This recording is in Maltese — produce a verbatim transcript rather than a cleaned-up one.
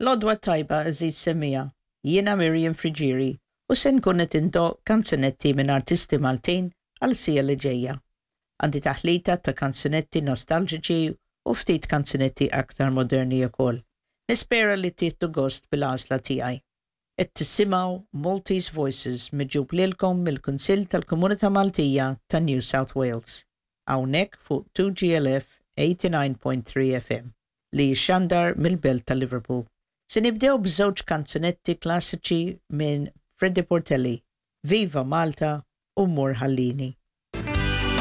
Lodwa tajba Aziz Semija, jiena Miriam Frigieri u se nkun qed indoq kanzunetti minn artisti Maltin għal sija li ġejja. Għandi taħlita ta' kanzunetti nostalġiċi u ftit kanzunetti aktar moderni ukoll. Nispera li tieħdu gost bil-għażla tiegħi. Qed tissimgħu Maltese Voices miġġub lilkom mill-Kunsill tal-Komunità Maltija ta' New South Wales. Hawnhekk fuq two G L F eighty-nine point three F M li jixxandar mill-Belt ta' Liverpool. Se nibdew b'żewġ kanzunetti klassiċi minn Freddy Portelli, Viva Malta u Mur Ħallini.